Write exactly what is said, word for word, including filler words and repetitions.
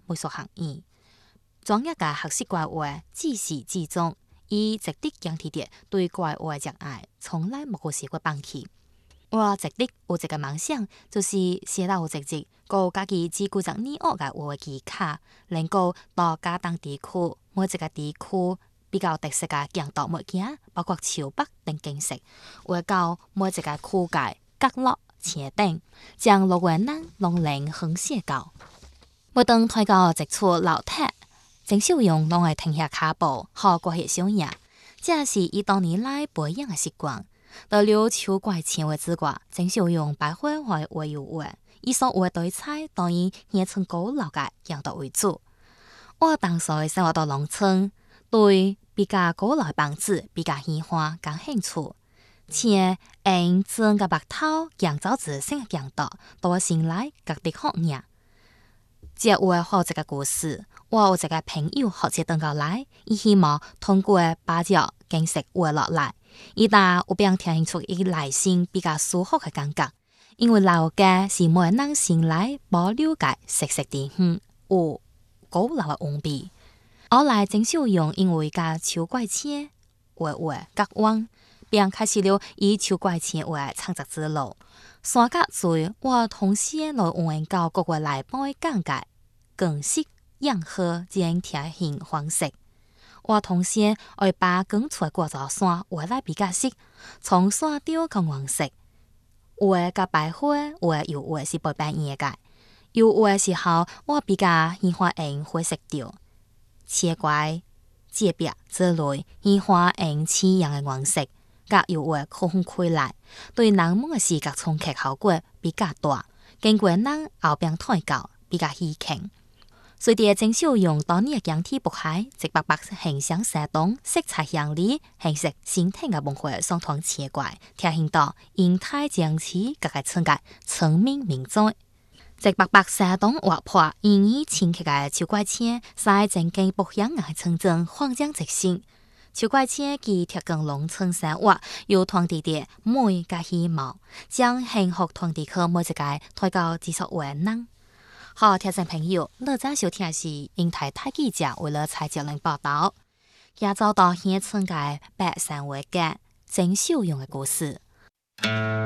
美术学院。专业嘅学习怪画，自始至终以直直养体的对怪画嘅热爱，从来冇过试过放弃。我直直有一个梦想，就是写到直直，有家己自古十二学嘅画技卡，能够到家当地区每一个地区比较特色嘅建筑物件，包括桥北等景色，画到每一个区界角落车顶，将路过人拢能横写到。每当睇到一处楼梯，郑秀荣拢会停下脚步，好过翕小影。这是伊多年来培养嘅习惯。到了秋怪前的之外，郑秀荣百花花画油画，伊所画对彩当然以村古老嘅样图为主。我当时生活到农村，对比较古老嘅房子比较喜欢感兴趣。且用整个白头养造自身嘅样图，到醒来各地学嘢。这画好一个故事，我有一个朋友学者登过来，伊希望通过把照景色画落来。伊但有并听出伊内心比较舒服嘅感觉，因为老家是每人醒来保留嘅熟悉地方，有古老嘅温味。后来郑秀荣因为甲秋怪车画画结缘，并开始了以秋怪车画创作之路。山甲水，我同时来运用到各国内部嘅讲解、更色、样和将贴形方式。我同时会把光出过座山画来比较色，从山雕到黄色。画甲白花画油画是不变样嘅。油画嘅时候，我比较喜欢用灰色调、切怪、界壁之类，喜欢用似样嘅颜色。甲油画可分开来，对人们嘅视觉冲击效果比较大，经过人后边睇到比较稀轻。随着郑秀荣多年嘅仰天渤海，直白白形象生动，色彩亮丽，形式形体嘅文化相当奇怪，体现到形态将其各个村界村民民众。直白白生动活泼，因以清晰嘅秋怪车，使整间北乡嘅村镇焕然一新。秋怪车既贴近农村生活，又传递着美甲希望，将幸福传递去每一个推到接触的人。好，听众朋友，你早收听的是英台台记者为了蔡杰伦报道，也找到乡村界百姓画家郑秀荣的故事。